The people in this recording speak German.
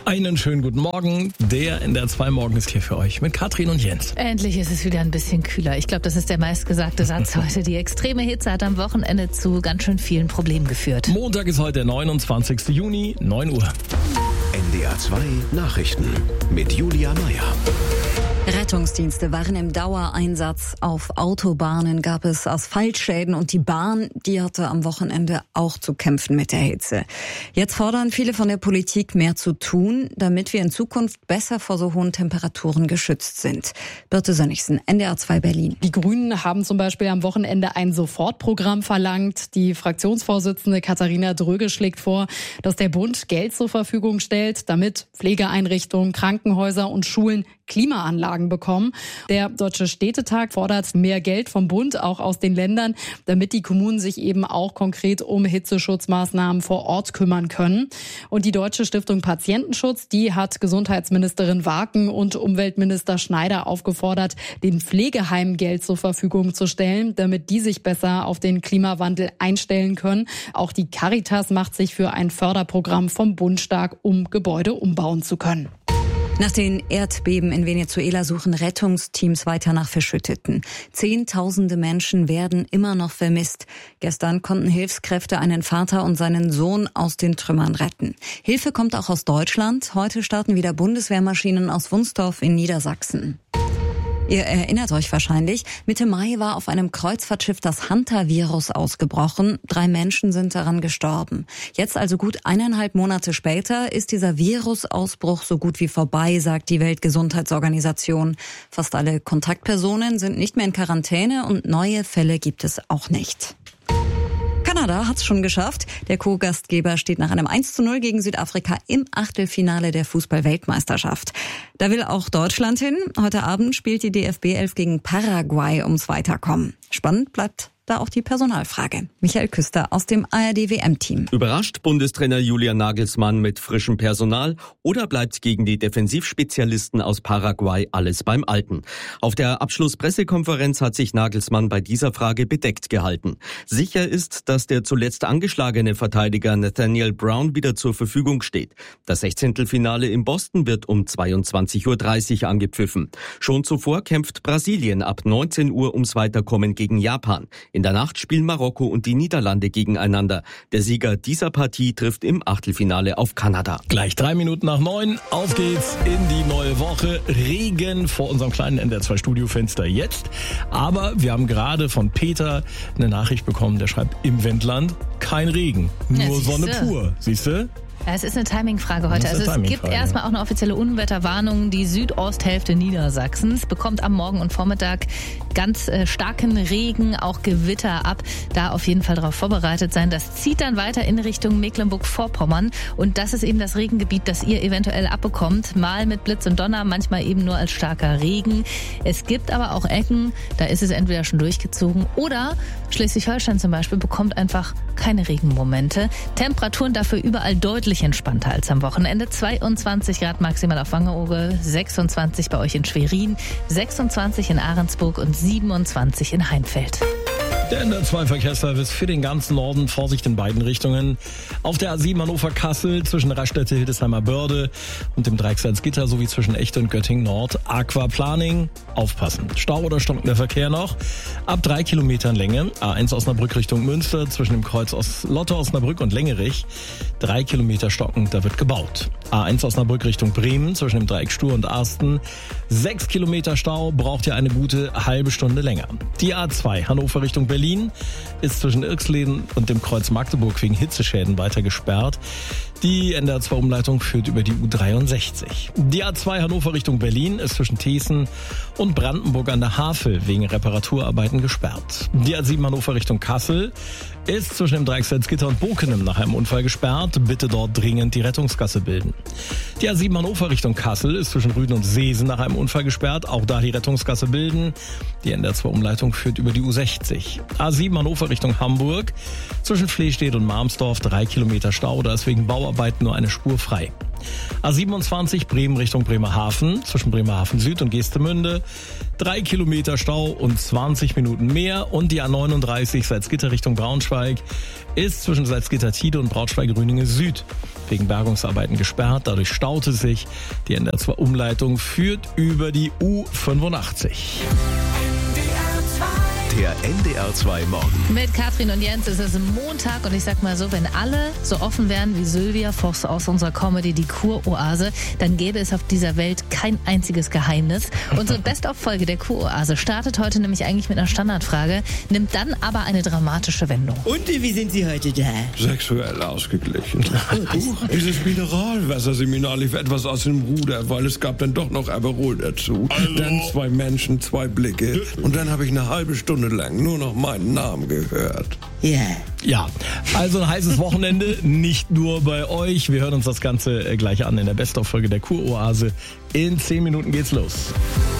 Einen schönen guten Morgen. Der NDR 2 Morgen ist hier für euch mit Katrin und Jens. Endlich ist es wieder ein bisschen kühler. Ich glaube, das ist der meistgesagte Satz heute. Die extreme Hitze hat am Wochenende zu ganz schön vielen Problemen geführt. Montag ist heute der 29. Juni, 9 Uhr. NDR 2 Nachrichten mit Julia Meyer. Rettungsdienste waren im Dauereinsatz. Auf Autobahnen gab es Asphaltschäden und die Bahn, die hatte am Wochenende auch zu kämpfen mit der Hitze. Jetzt fordern viele von der Politik mehr zu tun, damit wir in Zukunft besser vor so hohen Temperaturen geschützt sind. Birte Sönnigsen, NDR 2 Berlin. Die Grünen haben zum Beispiel am Wochenende ein Sofortprogramm verlangt. Die Fraktionsvorsitzende Katharina Dröge schlägt vor, dass der Bund Geld zur Verfügung stellt, damit Pflegeeinrichtungen, Krankenhäuser und Schulen Klimaanlagen bekommen. Der Deutsche Städtetag fordert mehr Geld vom Bund, auch aus den Ländern, damit die Kommunen sich eben auch konkret um Hitzeschutzmaßnahmen vor Ort kümmern können. Und die Deutsche Stiftung Patientenschutz, die hat Gesundheitsministerin Waken und Umweltminister Schneider aufgefordert, den Pflegeheimen Geld zur Verfügung zu stellen, damit die sich besser auf den Klimawandel einstellen können. Auch die Caritas macht sich für ein Förderprogramm vom Bund stark, um Gebäude umbauen zu können. Nach den Erdbeben in Venezuela suchen Rettungsteams weiter nach Verschütteten. Zehntausende Menschen werden immer noch vermisst. Gestern konnten Hilfskräfte einen Vater und seinen Sohn aus den Trümmern retten. Hilfe kommt auch aus Deutschland. Heute starten wieder Bundeswehrmaschinen aus Wunstorf in Niedersachsen. Ihr erinnert euch wahrscheinlich, Mitte Mai war auf einem Kreuzfahrtschiff das Hantavirus ausgebrochen. 3 Menschen sind daran gestorben. Jetzt, also gut 1,5 Monate später, ist dieser Virusausbruch so gut wie vorbei, sagt die Weltgesundheitsorganisation. Fast alle Kontaktpersonen sind nicht mehr in Quarantäne und neue Fälle gibt es auch nicht. Kanada hat's schon geschafft. Der Co-Gastgeber steht nach einem 1:0 gegen Südafrika im Achtelfinale der Fußball-Weltmeisterschaft. Da will auch Deutschland hin. Heute Abend spielt die DFB 11 gegen Paraguay ums Weiterkommen. Spannend bleibt da auch die Personalfrage. Michael Küster aus dem ARD-WM-Team. Überrascht Bundestrainer Julian Nagelsmann mit frischem Personal oder bleibt gegen die Defensivspezialisten aus Paraguay alles beim Alten? Auf der Abschlusspressekonferenz hat sich Nagelsmann bei dieser Frage bedeckt gehalten. Sicher ist, dass der zuletzt angeschlagene Verteidiger Nathaniel Brown wieder zur Verfügung steht. Das 16. im Boston wird um 22:30 Uhr angepfiffen. Schon zuvor kämpft Brasilien ab 19 Uhr ums Weiterkommen gegen Japan. In der Nacht spielen Marokko und die Niederlande gegeneinander. Der Sieger dieser Partie trifft im Achtelfinale auf Kanada. Gleich 3 Minuten nach 9. Auf geht's in die neue Woche. Regen vor unserem kleinen NDR 2 Studiofenster jetzt. Aber wir haben gerade von Peter eine Nachricht bekommen, der schreibt, im Wendland kein Regen, nur Sonne pur. Siehst du? Ja, es ist eine Timingfrage heute. Also es gibt erstmal auch eine offizielle Unwetterwarnung. Die Südosthälfte Niedersachsens bekommt am Morgen und Vormittag ganz starken Regen, auch Gewitter ab. Da auf jeden Fall darauf vorbereitet sein. Das zieht dann weiter in Richtung Mecklenburg-Vorpommern. Und das ist eben das Regengebiet, das ihr eventuell abbekommt. Mal mit Blitz und Donner, manchmal eben nur als starker Regen. Es gibt aber auch Ecken, da ist es entweder schon durchgezogen oder Schleswig-Holstein zum Beispiel bekommt einfach keine Regenmomente. Temperaturen dafür überall deutlich entspannter als am Wochenende. 22 Grad maximal auf Wangerooge, 26 bei euch in Schwerin, 26 in Ahrensburg und 27 in Heinfeld. Der NDR 2 Verkehrsservice für den ganzen Norden. Vorsicht in beiden Richtungen. Auf der A7 Hannover-Kassel zwischen Raststätte, Hildesheimer Börde und dem Dreiecksalzgitter sowie zwischen Echte und Göttingen Nord. Aquaplaning. Aufpassen. Stau oder stockender Verkehr noch. Ab 3 Kilometern Länge. A1 Osnabrück Richtung Münster zwischen dem Kreuz Lotte Osnabrück und Längerich. 3 Kilometer stockend, da wird gebaut. A1 Osnabrück Richtung Bremen zwischen dem Dreieck Stur und Arsten. 6 Kilometer Stau, braucht ja eine gute halbe Stunde länger. Die A2 Hannover Richtung Berlin ist zwischen Irxleden und dem Kreuz Magdeburg wegen Hitzeschäden weiter gesperrt. Die NDR 2 Umleitung führt über die U63. Die A2 Hannover Richtung Berlin ist zwischen Thießen und Brandenburg an der Havel wegen Reparaturarbeiten gesperrt. Die A7 Hannover Richtung Kassel ist zwischen dem Dreiecksalzgitter und Bokenem nach einem Unfall gesperrt. Bitte dort dringend die Rettungsgasse bilden. Die A7 Hannover Richtung Kassel ist zwischen Rüden und Seesen nach einem Unfall gesperrt. Auch da die Rettungsgasse bilden. Die NDR 2 Umleitung führt über die U60. A7 Hannover Richtung Hamburg zwischen Flehstedt und Marmsdorf 3 Kilometer Stau. Da ist wegen Bauarbeiten nur eine Spur frei. A27 Bremen Richtung Bremerhaven zwischen Bremerhaven Süd und Geestemünde 3 Kilometer Stau und 20 Minuten mehr. Und die A39 Salzgitter Richtung Braunschweig Braunschweig ist zwischen Salzgitter-Tide und Braunschweig-Rüninge Süd wegen Bergungsarbeiten gesperrt. Dadurch staut es sich. Die NDR2-Umleitung führt über die U85. Der NDR2 Morgen. Mit Katrin und Jens ist es Montag und ich sag mal so, wenn alle so offen wären wie Sylvia Voss aus unserer Comedy Die Kuroase, dann gäbe es auf dieser Welt kein einziges Geheimnis. Unsere Best-of-Folge der Kuroase startet heute nämlich eigentlich mit einer Standardfrage, nimmt dann aber eine dramatische Wendung. Und wie sind Sie heute da? Sexuell ausgeglichen. Dieses Mineralwasserseminar lief etwas aus dem Ruder, weil es gab dann doch noch Aperol dazu. Dann 2 Menschen, 2 Blicke und dann habe ich eine halbe Stunde lang nur noch meinen Namen gehört. Ja, also ein heißes Wochenende, nicht nur bei euch. Wir hören uns das Ganze gleich an in der Best-of-Folge der Kuroase. In 10 Minuten geht's los.